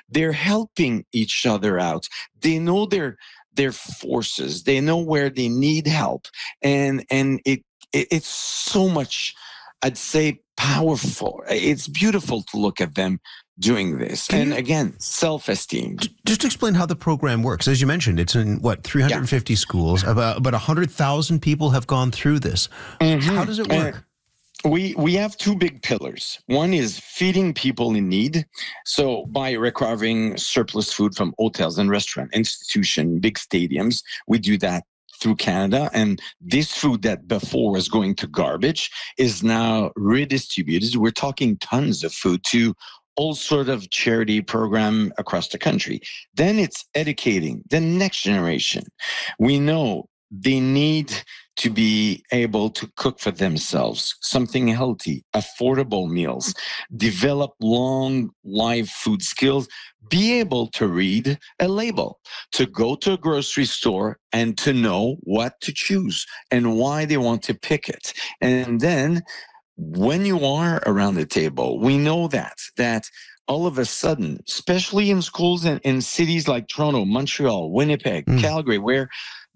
They're helping each other out. They know their forces. They know where they need help, and it's so much, I'd say, powerful. It's beautiful to look at them doing this. Can And you again, self-esteem. just explain how the program works? As you mentioned, it's in 350 schools. About 100,000 people have gone through this. How does it work? We have two big pillars. One is feeding people in need. So by recovering surplus food from hotels and restaurant, institution, big stadiums, we do that through Canada. And this food that before was going to garbage is now redistributed. We're talking tons of food to all sort of charity program across the country. Then it's educating the next generation. We know they need to be able to cook for themselves, something healthy, affordable meals, develop long life food skills, be able to read a label, to go to a grocery store and to know what to choose and why they want to pick it. And then when you are around the table, we know that all of a sudden, especially in schools and in cities like Toronto, Montreal, Winnipeg, Calgary, where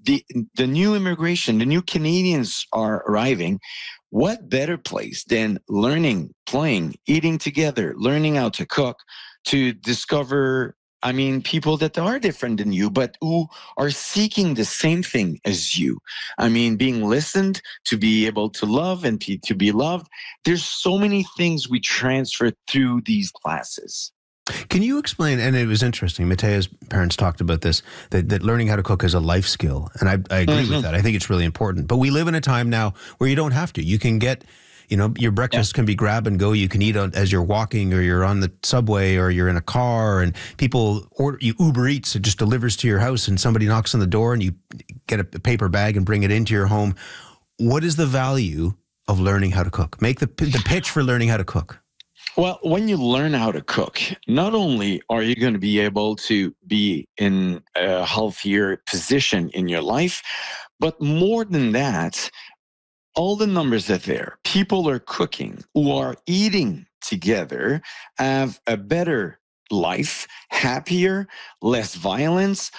the new immigration, the new Canadians are arriving, what better place than learning, playing, eating together, learning how to cook, to discover, people that are different than you, but who are seeking the same thing as you. Being listened, to be able to love and to be loved. There's so many things we transfer through these classes. Can you explain, and it was interesting, Matea's parents talked about this, that learning how to cook is a life skill. And I agree with that. I think it's really important. But we live in a time now where you don't have to. You can get, your breakfast can be grab and go. You can eat as you're walking, or you're on the subway, or you're in a car, and people order, you Uber Eats, it just delivers to your house, and somebody knocks on the door and you get a paper bag and bring it into your home. What is the value of learning how to cook? Make the pitch for learning how to cook. Well, when you learn how to cook, not only are you going to be able to be in a healthier position in your life, but more than that, all the numbers are there. People are cooking, who are eating together, have a better life, happier, less violence,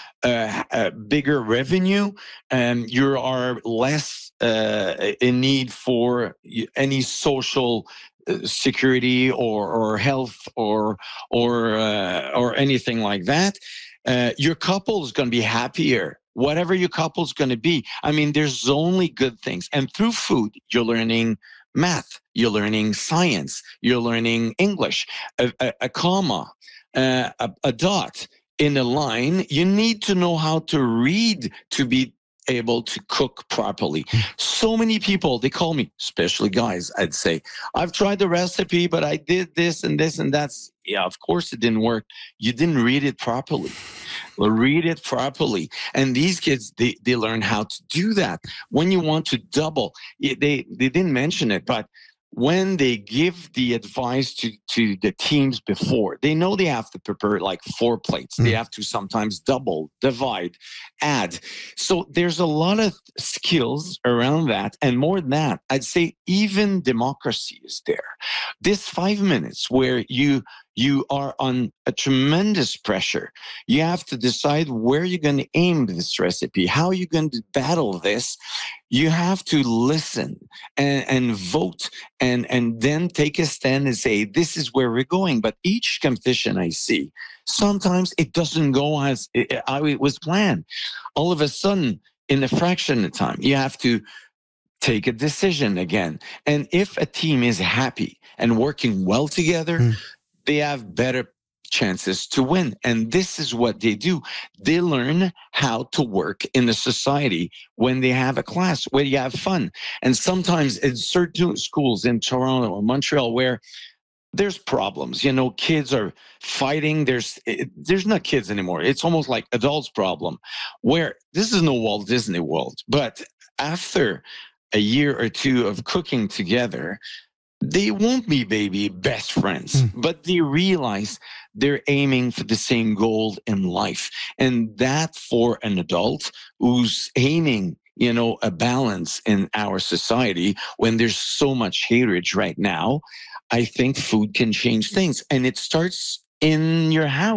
a bigger revenue, and you are less in need for any social security or health or anything like that. Your couple is going to be happier, whatever your couple's going to be. There's only good things. And through food, you're learning math, you're learning science, you're learning English, a comma, a dot in a line. You need to know how to read to be able to cook properly. So many people, they call me, especially guys, I'd say, I've tried the recipe, but I did this and this and that's. Yeah, of course it didn't work. You didn't read it properly. Well, read it properly. And these kids, they learn how to do that. When you want to double, they didn't mention it, but when they give the advice to the teams before, they know they have to prepare like 4 plates. They have to sometimes double, divide, add. So there's a lot of skills around that. And more than that, I'd say even democracy is there. This 5 minutes where you are on a tremendous pressure. You have to decide where you're going to aim this recipe, how you're going to battle this. You have to listen and vote and then take a stand and say, this is where we're going. But each competition I see, sometimes it doesn't go as how it was planned. All of a sudden, in a fraction of time, you have to take a decision again. And if a team is happy and working well together, they have better chances to win. And this is what they do. They learn how to work in the society when they have a class, where you have fun. And sometimes in certain schools in Toronto or Montreal where there's problems, kids are fighting. There's not kids anymore. It's almost like adults' problem, where this is no Walt Disney World. But after a year or two of cooking together, they won't be best friends, but they realize they're aiming for the same goal in life. And that for an adult who's aiming, a balance in our society, when there's so much hatred right now, I think food can change things. And it starts in your house.